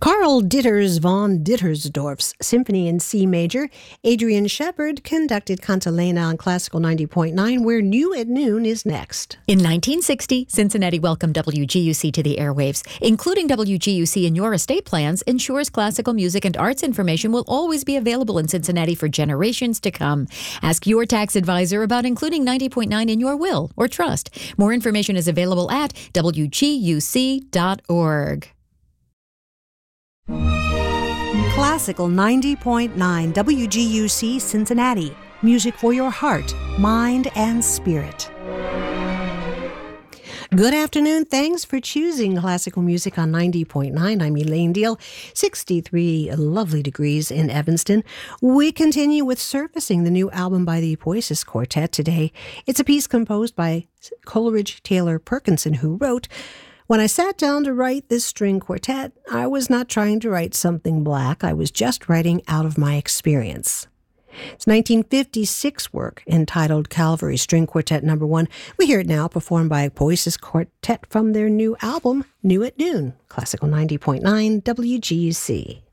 Karl Ditters von Dittersdorf's Symphony in C Major. Adrian Shepard conducted Cantilena on Classical 90.9, where New at Noon is next. In 1960, Cincinnati welcomed WGUC to the airwaves. Including WGUC in your estate plans ensures classical music and arts information will always be available in Cincinnati for generations to come. Ask your tax advisor about including 90.9 in your will or trust. More information is available at WGUC.org. Classical 90.9 WGUC Cincinnati. Music for your heart, mind, and spirit. Good afternoon. Thanks for choosing classical music on 90.9. I'm Elaine Deal, 63 lovely degrees in Evanston. We continue with Surfacing, the new album by the Poises Quartet today. It's a piece composed by Coleridge Taylor Perkinson, who wrote, "When I sat down to write this string quartet, I was not trying to write something black. I was just writing out of my experience." It's 1956 work entitled Calvary String Quartet No. 1. We hear it now performed by Poises Quartet from their new album, New at Noon, Classical 90.9 WGUC.